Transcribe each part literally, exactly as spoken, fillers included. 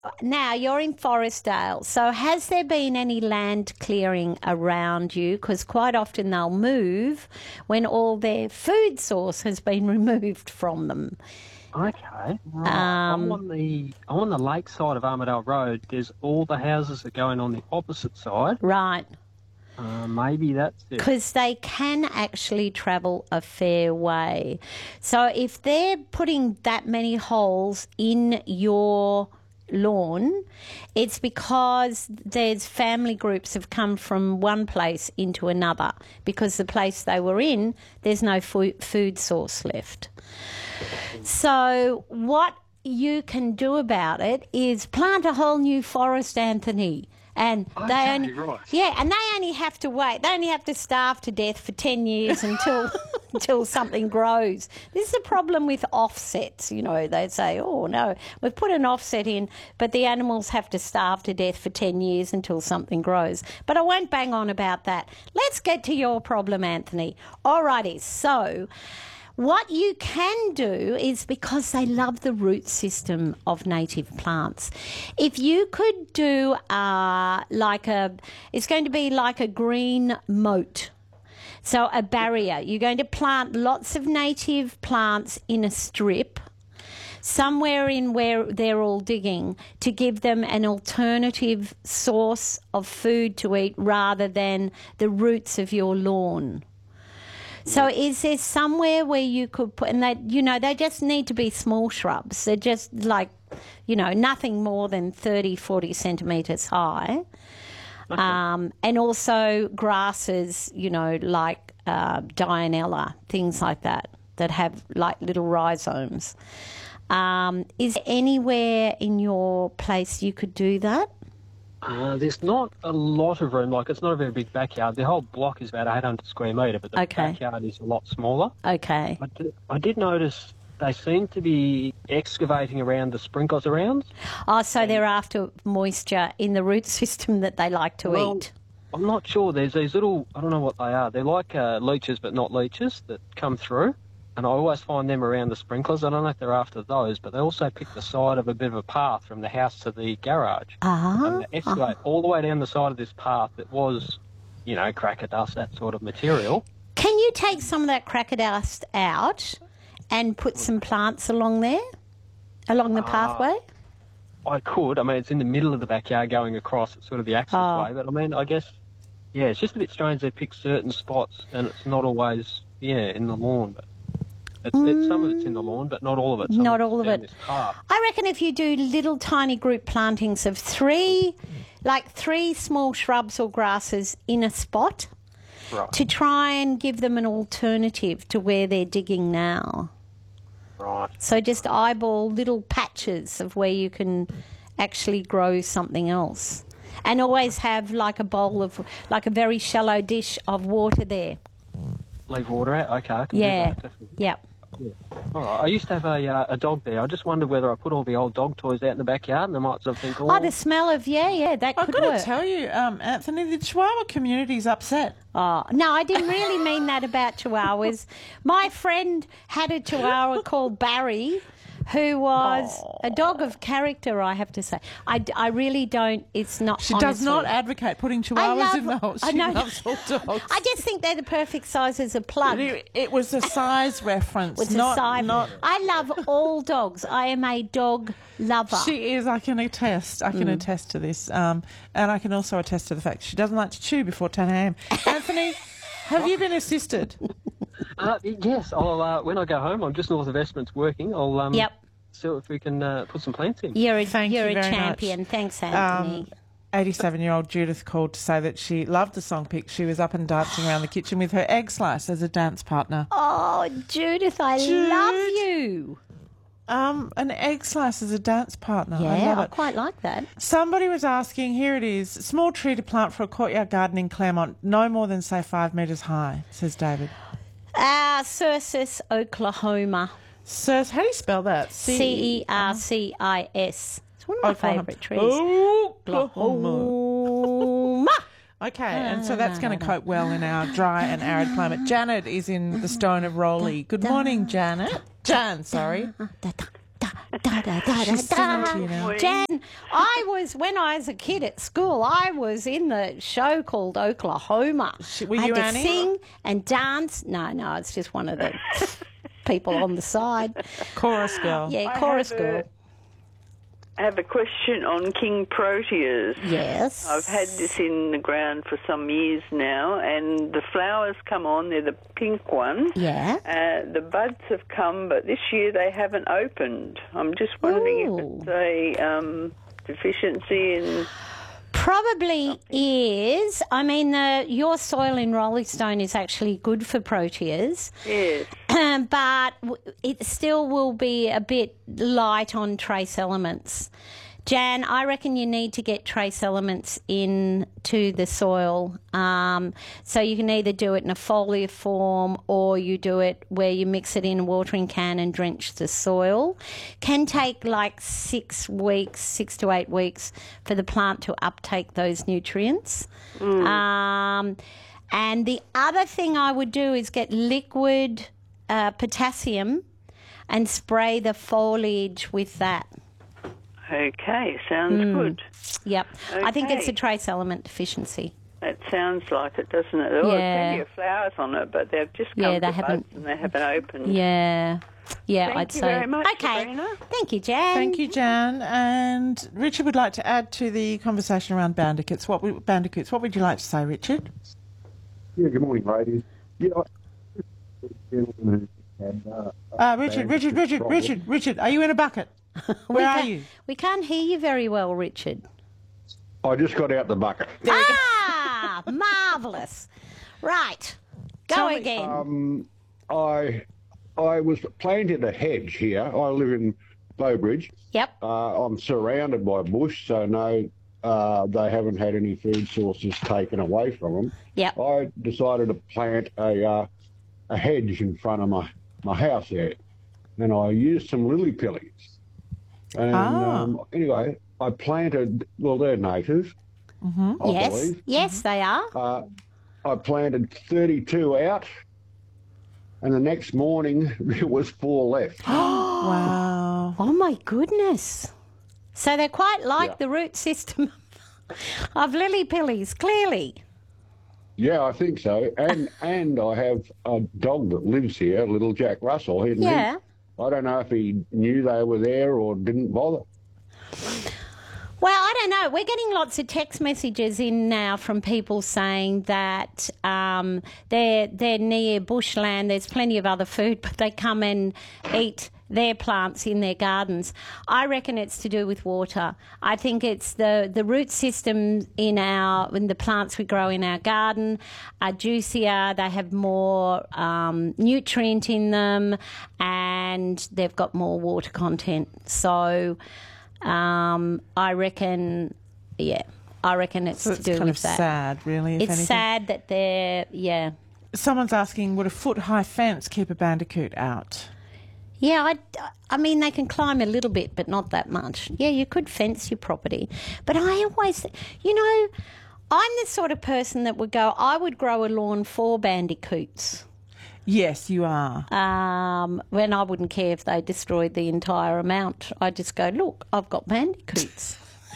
now you're in Forestdale, so has there been any land clearing around you? Because quite often they'll move when all their food source has been removed from them. Okay. Right. Um, I'm on the I'm on the lake side of Armadale Road. There's all the houses that are going on the opposite side. Right. Uh, maybe that's it. Because they can actually travel a fair way. So if they're putting that many holes in your lawn, it's because there's family groups have come from one place into another because the place they were in, there's no fo- food source left. So what you can do about it is plant a whole new forest, Anthony. And okay, they only, right. yeah, and they only have to wait. They only have to starve to death for ten years until until something grows. This is the problem with offsets. You know, they say, "Oh no, we've put an offset in, but the animals have to starve to death for ten years until something grows." But I won't bang on about that. Let's get to your problem, Anthony. Alrighty, so. What you can do is, because they love the root system of native plants, if you could do uh, like a, it's going to be like a green moat. So a barrier. You're going to plant lots of native plants in a strip, somewhere in where they're all digging, to give them an alternative source of food to eat rather than the roots of your lawn. So is there somewhere where you could put, and they, you know, they just need to be small shrubs. They're just like, you know, nothing more than thirty, forty centimetres high. Okay. Um, and also grasses, you know, like uh, Dianella, things like that, that have like little rhizomes. Um, is there anywhere in your place you could do that? Uh, there's not a lot of room. Like, it's not a very big backyard. The whole block is about eight hundred square metre, but the okay. backyard is a lot smaller. Okay. I did, I did notice they seem to be excavating around the sprinklers around. Oh, so they're after moisture in the root system that they like to well, eat. I'm not sure. There's these little, I don't know what they are. They're like uh, leeches, but not leeches, that come through. And I always find them around the sprinklers. I don't know if they're after those, but they also pick the side of a bit of a path from the house to the garage. Uh-huh. And they excavate uh-huh. all the way down the side of this path that was, you know, cracker dust, that sort of material. Can you take some of that cracker dust out and put some plants along there, along the uh, pathway? I could. I mean, it's in the middle of the backyard going across. It's sort of the access oh. way. But, I mean, I guess, yeah, it's just a bit strange they pick certain spots and it's not always, yeah, in the lawn, but... It's, it's, some of it's in the lawn, but not all of it. Some not of all of it. I reckon if you do little tiny group plantings of three, like three small shrubs or grasses in a spot, right. to try and give them an alternative to where they're digging now. Right. So just eyeball little patches of where you can actually grow something else. And always have like a bowl of, like a very shallow dish of water there. Leave water out? Okay, I can yeah. do that, definitely. Yep. Yeah. All right. I used to have a uh, a dog there. I just wondered whether I put all the old dog toys out in the backyard and they might sort of think, oh... Oh, the smell of, yeah, yeah, that I've could got work. to tell you, um, Anthony, the Chihuahua community's upset. Oh, no, I didn't really mean that about Chihuahuas. My friend had a Chihuahua called Barry, who was oh. a dog of character, I have to say. I, I really don't, it's not She honestly. does not advocate putting Chihuahuas love, in the house. She I know. loves all dogs. I just think they're the perfect size as a plug. It, it was a size reference, It's not, a size. not... I love all dogs. I am a dog lover. She is, I can attest. I can mm. attest to this. Um, and I can also attest to the fact she doesn't like to chew before ten a.m. Anthony, have you been assisted? Uh, yes, I'll, uh, when I go home, I'm just north of Esperance working. I'll um, yep. see if we can uh, put some plants in. You're a, Thank you're you a very champion. much. Thanks, Anthony. Um, eighty-seven-year-old Judith called to say that she loved the song pick. She was up and dancing around the kitchen with her egg slice as a dance partner. Oh, Judith, I Jude. love you. Um, an egg slice as a dance partner. Yeah, I, love I it. quite like that. Somebody was asking, here it is, small tree to plant for a courtyard garden in Claremont, no more than, say, five metres high, says David. Uh, Cercis, Oklahoma. Cercis, how do you spell that? C E R C I S. It's one of my favourite trees. Oklahoma. Okay, and so that's going to cope well in our dry and arid climate. Janet is in the Stone of Rowley. Good morning, Janet. Jan, sorry. Da, da, da, She's da, singing to you now. da. Jan, I was, when I was a kid at school, I was in the show called Oklahoma. Sh- were I had you to Annie? sing and dance. No, no, it's just one of the people on the side. Chorus girl. Yeah, I chorus have a- girl. I have a question on King Proteus. Yes. I've had this in the ground for some years now, and the flowers come on. They're the pink one. Yeah. Uh, the buds have come, but this year they haven't opened. I'm just wondering Ooh. if it's a um, deficiency in... Probably is. I mean, the, your soil in Rolling Stone is actually good for proteas. Yes. But w- it still will be a bit light on trace elements. Jan, I reckon you need to get trace elements into the soil. Um, so you can either do it in a foliar form or you do it where you mix it in a watering can and drench the soil. Can take like six weeks, six to eight weeks for the plant to uptake those nutrients. Mm. Um, and the other thing I would do is get liquid uh, potassium and spray the foliage with that. Okay, sounds good. Yep. I think it's a Okay. trace element deficiency. It sounds like it, doesn't it? There are Yeah. plenty of flowers on it, but they've just come Yeah, they to haven't- buds and they haven't opened. Yeah. Yeah, Thank I'd you say. very much, Okay. Sabrina. Thank you, Jan. Thank you, Jan. And Richard would like to add to the conversation around bandicoots. What would, bandicoots? What would you like to say, Richard? Yeah, good morning, ladies. Yeah, I- gentleman who had, uh, Uh, Richard, Richard, Richard, problem. Richard, Richard, are you in a bucket? We Where are can't- you? We can't hear you very well, Richard. I just got out the bucket. Ah, marvellous. Right. Go Tell me- again. Um, I I was planted a hedge here. I live in Bowbridge. yep. Uh, I'm surrounded by bush, so no, uh, they haven't had any food sources taken away from them. Yep. I decided to plant a uh, a hedge in front of my, my house there, and I used some lily pillies. And Ah. um, anyway, I planted. Well, they're native. I Yes. believe. Yes, they are. Uh, I planted thirty-two out, and the next morning there was four left. Wow. Oh, my goodness. So they're quite like Yeah. the root system of lily pillies, clearly. Yeah, I think so. And and I have a dog that lives here, little Jack Russell. He, Yeah. I don't know if he knew they were there or didn't bother. Well, I don't know. We're getting lots of text messages in now from people saying that um, they're they're near bushland. There's plenty of other food, but they come and eat their plants in their gardens. I reckon it's to do with water. I think it's the, the root system in our in the plants we grow in our garden are juicier. They have more um, nutrient in them, and they've got more water content. So. Um, I reckon, yeah, I reckon it's So to it's do kind with of that. sad, really. If It's anything. sad that they're, yeah. Someone's asking, would a foot-high fence keep a bandicoot out? Yeah, I, I mean, they can climb a little bit, but not that much. Yeah, you could fence your property. But I always, you know, I'm the sort of person that would go, I would grow a lawn for bandicoots. Yes, you are. Um, when I wouldn't care if they destroyed the entire amount. I'd just go, look, I've got bandicoots.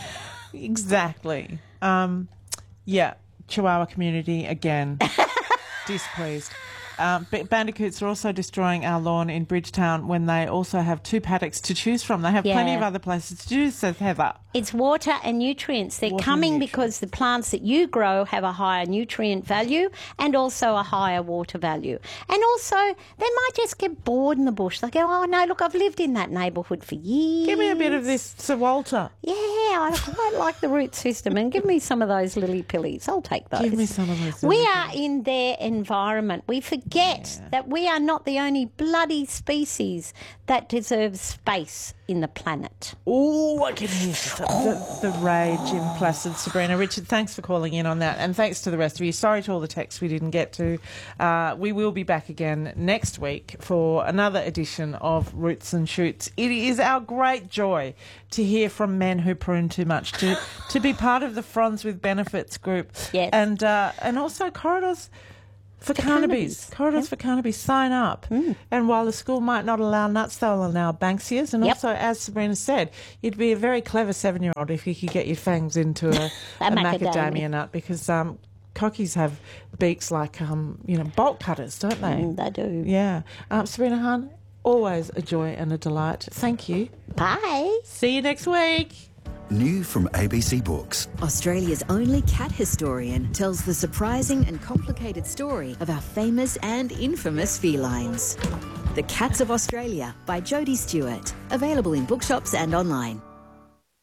Exactly. Um, yeah, Chihuahua community again displeased. Um, but bandicoots are also destroying our lawn in Bridgetown when they also have two paddocks to choose from. They have plenty Yeah. of other places to choose, says Heather. It's water and nutrients. They're Water and coming nutrients. because the plants that you grow have a higher nutrient value and also a higher water value. And also, they might just get bored in the bush. They go, oh, no, look, I've lived in that neighbourhood for years. Give me a bit of this, Sir Walter. Yeah, I quite like the root system. And give me some of those lily pillies. I'll take those. Give me some of those We lily are in their environment. We forget that we are not the only bloody species that deserves space in the planet. Oh, I can hear the, the, the rage in Placid. Sabrina. Richard, thanks for calling in on that. And thanks to the rest of you. Sorry to all the texts we didn't get to. Uh, we will be back again next week for another edition of Roots and Shoots. It is our great joy to hear from men who prune too much, to, to be part of the Fronds with Benefits group. Yes. And, uh, and also Corridors For Carnaby's. Corridors Yep. for Carnaby's. Sign up. Mm. And while the school might not allow nuts, they'll allow Banksias. And Yep. also, as Sabrina said, you'd be a very clever seven-year-old if you could get your fangs into a, A a macadamia. macadamia nut, because um, cockies have beaks like, um, you know, bolt cutters, don't they? Mm, they do. Yeah. Um, Sabrina Hahn, always a joy and a delight. Thank you. Bye. See you next week. New from A B C Books. Australia's only cat historian tells the surprising and complicated story of our famous and infamous felines. The Cats of Australia by Jodie Stewart. Available in bookshops and online.